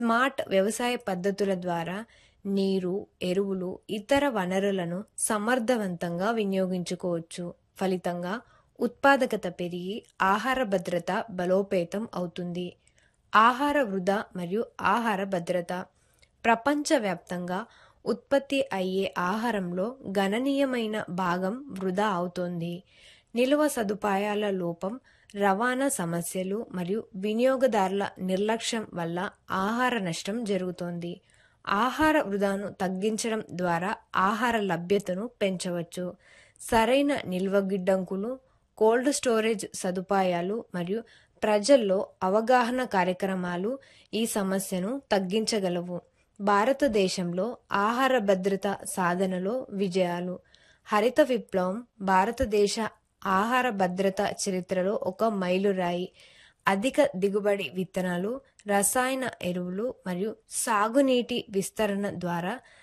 Smart వ్యవసాయ పద్ధతుల ద్వారా నీరు, ఎరువులు, ఇతర వనరులను సమర్థవంతంగా వినియోగించుకోవచ్చు. ఫలితంగా ఉత్పాదకత పెరిగి ఆహార భద్రత బలోపేతం అవుతుంది. ఆహార వృధా మరియు ఆహార భద్రత. ప్రపంచవ్యాప్తంగా ఉత్పత్తి అయ్యే ఆహారంలో గణనీయమైన భాగం వృధా అవుతోంది. నిల్వ సదుపాయాల లోపం, రవాణా సమస్యలు మరియు వినియోగదారుల నిర్లక్ష్యం వల్ల ఆహార నష్టం జరుగుతోంది. ఆహార వృధాను తగ్గించడం ద్వారా ఆహార లభ్యతను పెంచవచ్చు. సరైన నిల్వ గిడ్డంకులు, కోల్డ్ స్టోరేజ్ సదుపాయాలు మరియు ప్రజల్లో అవగాహన కార్యక్రమాలు ఈ సమస్యను తగ్గించగలవు. భారతదేశంలో ఆహార భద్రత సాధనలో విజయాలు. హరిత విప్లవం భారతదేశ ఆహార భద్రత చరిత్రలో ఒక మైలురాయి. అధిక దిగుబడి విత్తనాలు, రసాయన ఎరువులు మరియు సాగునీటి విస్తరణ ద్వారా